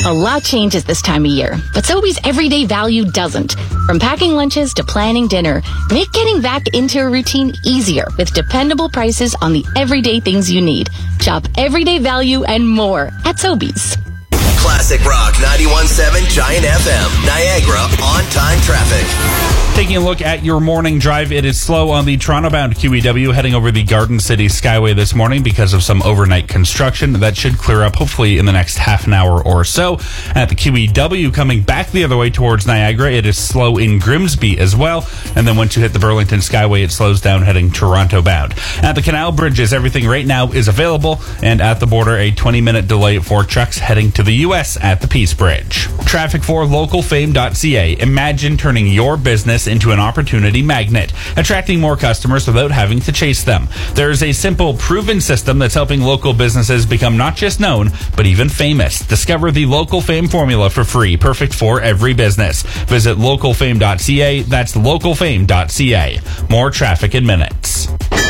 A lot changes this time of year, but Sobeys everyday value doesn't. From packing lunches to planning dinner, make getting back into a routine easier with dependable prices on the everyday things you need. Shop everyday value and more at Sobeys. Classic Rock 91.7 Giant FM. Niagara on-time traffic. Taking a look at your morning drive, it is slow on the Toronto-bound QEW heading over the Garden City Skyway this morning because of some overnight construction. That should clear up hopefully in the next half an hour or so. At the QEW coming back the other way towards Niagara, it is slow in Grimsby as well. And then once you hit the Burlington Skyway, it slows down heading Toronto-bound. At the canal bridges, everything right now is available. And at the border, a 20-minute delay for trucks heading to the U.S. at the Peace Bridge. Traffic for localfame.ca. Imagine turning your business into an opportunity magnet, attracting more customers without having to chase them. There's a simple, proven system that's helping local businesses become not just known, but even famous. Discover the Local Fame formula for free, perfect for every business. Visit localfame.ca. That's localfame.ca. More traffic in minutes.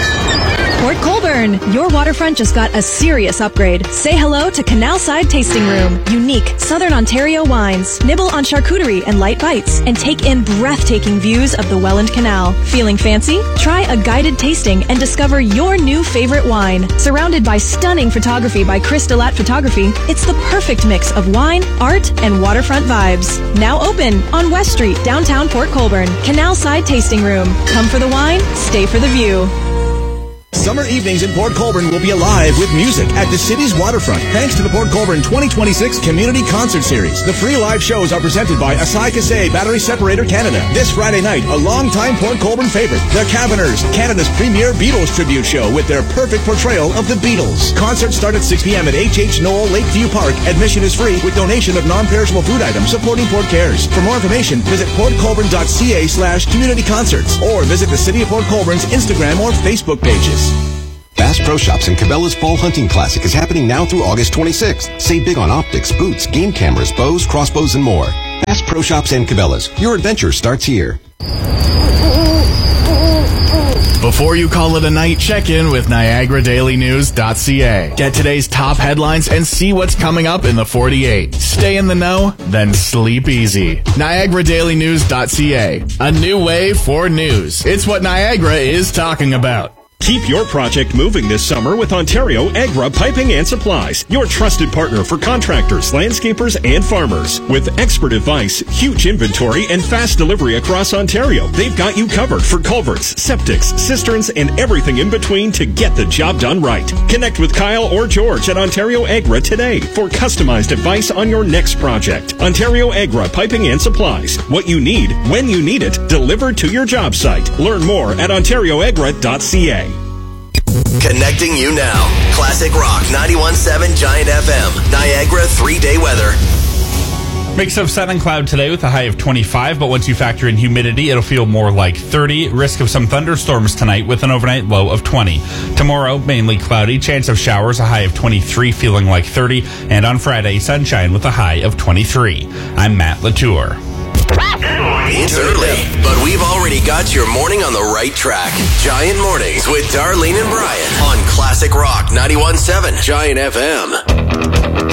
Port Colborne, your waterfront just got a serious upgrade. Say hello to Canal Side Tasting Room. Unique Southern Ontario wines. Nibble on charcuterie and light bites. And take in breathtaking views of the Welland Canal. Feeling fancy? Try a guided tasting and discover your new favorite wine. Surrounded by stunning photography by Chris Delat Photography, it's the perfect mix of wine, art, and waterfront vibes. Now open on West Street, downtown Port Colborne. Canal Side Tasting Room. Come for the wine, stay for the view. Summer evenings in Port Colborne will be alive with music at the city's waterfront, thanks to the Port Colborne 2026 Community Concert Series. The free live shows are presented by Asai Kasei Battery Separator Canada. This Friday night, a longtime Port Colborne favorite, the Caverners, Canada's premier Beatles tribute show with their perfect portrayal of the Beatles. Concerts start at 6 p.m. at H.H. Knoll Lakeview Park. Admission is free with donation of non-perishable food items supporting Port Cares. For more information, visit portcolborne.ca/communityconcerts or visit the City of Port Colborne's Instagram or Facebook pages. Bass Pro Shops and Cabela's Fall Hunting Classic is happening now through August 26th. Save big on optics, boots, game cameras, bows, crossbows, and more. Bass Pro Shops and Cabela's. Your adventure starts here. Before you call it a night, check in with NiagaraDailyNews.ca. Get today's top headlines and see what's coming up in the 48. Stay in the know, then sleep easy. NiagaraDailyNews.ca. A new way for news. It's what Niagara is talking about. Keep your project moving this summer with Ontario Agra Piping and Supplies, your trusted partner for contractors, landscapers, and farmers. With expert advice, huge inventory, and fast delivery across Ontario, they've got you covered for culverts, septics, cisterns, and everything in between to get the job done right. Connect with Kyle or George at Ontario Agra today for customized advice on your next project. Ontario Agra Piping and Supplies. What you need, when you need it, delivered to your job site. Learn more at ontarioagra.ca. Connecting you now. Classic Rock 91.7 Giant FM. Niagara 3-day weather. Mix of sun and cloud today with a high of 25, but once you factor in humidity, it'll feel more like 30. Risk of some thunderstorms tonight with an overnight low of 20. Tomorrow, mainly cloudy, chance of showers, a high of 23, feeling like 30. And on Friday, sunshine with a high of 23. I'm Matt Latour. It's early, but we've already got your morning on the right track. Giant Mornings with Darlene and Brian on Classic Rock 91.7 Giant FM.